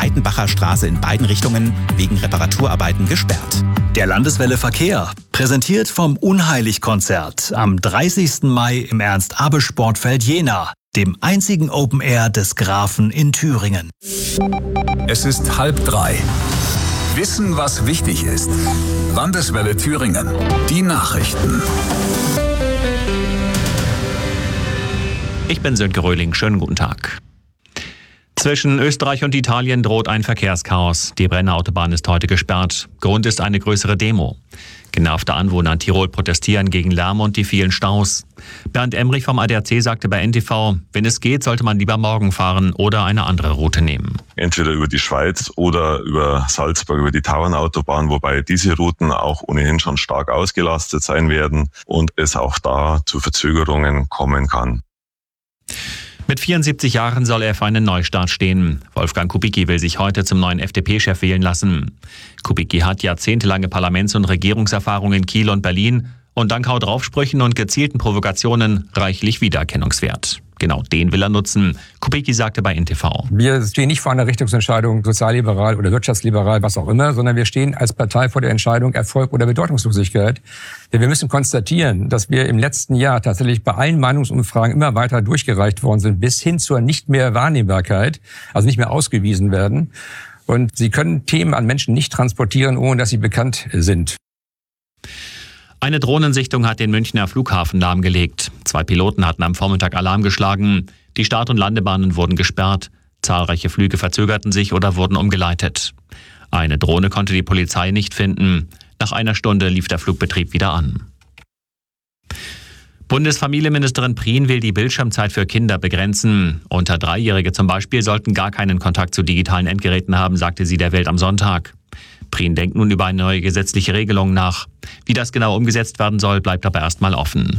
Breitenbacher Straße in beiden Richtungen wegen Reparaturarbeiten gesperrt. Der Landeswelle Verkehr, präsentiert vom Unheilig-Konzert am 30. Mai im Ernst-Abbe-Sportfeld Jena, dem einzigen Open Air des Grafen in Thüringen. Es ist 2:30. Wissen, was wichtig ist. Landeswelle Thüringen. Die Nachrichten. Ich bin Sönke Röhling. Schönen guten Tag. Zwischen Österreich und Italien droht ein Verkehrschaos. Die Brenner Autobahn ist heute gesperrt. Grund ist eine größere Demo. Genervte Anwohner in Tirol protestieren gegen Lärm und die vielen Staus. Bernd Emrich vom ADAC sagte bei NTV, wenn es geht, sollte man lieber morgen fahren oder eine andere Route nehmen. Entweder über die Schweiz oder über Salzburg, über die Tauernautobahn, wobei diese Routen auch ohnehin schon stark ausgelastet sein werden und es auch da zu Verzögerungen kommen kann. Mit 74 Jahren soll er für einen Neustart stehen. Wolfgang Kubicki will sich heute zum neuen FDP-Chef wählen lassen. Kubicki hat jahrzehntelange Parlaments- und Regierungserfahrung in Kiel und Berlin und dank Hau-drauf-Sprüchen und gezielten Provokationen reichlich Wiedererkennungswert. Genau den will er nutzen. Kubicki sagte bei NTV. Wir stehen nicht vor einer Richtungsentscheidung, sozialliberal oder wirtschaftsliberal, was auch immer, sondern wir stehen als Partei vor der Entscheidung Erfolg oder Bedeutungslosigkeit. Denn wir müssen konstatieren, dass wir im letzten Jahr tatsächlich bei allen Meinungsumfragen immer weiter durchgereicht worden sind, bis hin zur nicht mehr Wahrnehmbarkeit, also nicht mehr ausgewiesen werden. Und sie können Themen an Menschen nicht transportieren, ohne dass sie bekannt sind. Eine Drohnensichtung hat den Münchner Flughafen lahmgelegt. 2 Piloten hatten am Vormittag Alarm geschlagen. Die Start- und Landebahnen wurden gesperrt. Zahlreiche Flüge verzögerten sich oder wurden umgeleitet. Eine Drohne konnte die Polizei nicht finden. Nach einer Stunde lief der Flugbetrieb wieder an. Bundesfamilienministerin Prien will die Bildschirmzeit für Kinder begrenzen. Unter 3-Jährige zum Beispiel sollten gar keinen Kontakt zu digitalen Endgeräten haben, sagte sie der Welt am Sonntag. Prien denkt nun über eine neue gesetzliche Regelung nach. Wie das genau umgesetzt werden soll, bleibt aber erstmal offen.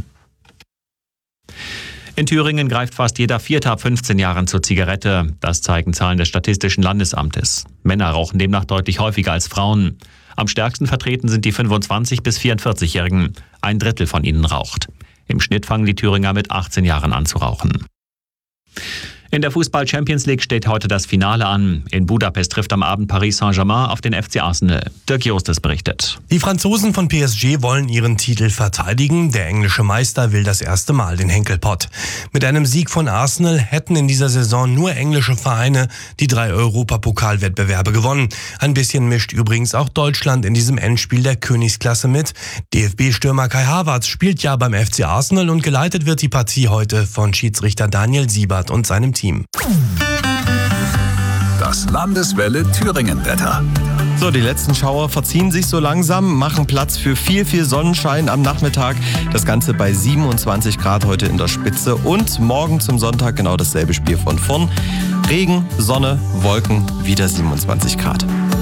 In Thüringen greift fast jeder Vierte ab 15 Jahren zur Zigarette. Das zeigen Zahlen des Statistischen Landesamtes. Männer rauchen demnach deutlich häufiger als Frauen. Am stärksten vertreten sind die 25- bis 44-Jährigen. 1/3 von ihnen raucht. Im Schnitt fangen die Thüringer mit 18 Jahren an zu rauchen. In der Fußball-Champions League steht heute das Finale an. In Budapest trifft am Abend Paris Saint-Germain auf den FC Arsenal. Dirk Jostes berichtet. Die Franzosen von PSG wollen ihren Titel verteidigen. Der englische Meister will das erste Mal den Henkelpott. Mit einem Sieg von Arsenal hätten in dieser Saison nur englische Vereine die 3 Europapokalwettbewerbe gewonnen. Ein bisschen mischt übrigens auch Deutschland in diesem Endspiel der Königsklasse mit. DFB-Stürmer Kai Havertz spielt ja beim FC Arsenal und geleitet wird die Partie heute von Schiedsrichter Daniel Siebert und seinem Team. Das Landeswelle Thüringen-Wetter. So, die letzten Schauer verziehen sich so langsam, machen Platz für viel Sonnenschein am Nachmittag. Das Ganze bei 27 Grad heute in der Spitze und morgen zum Sonntag genau dasselbe Spiel von vorn. Regen, Sonne, Wolken, wieder 27 Grad.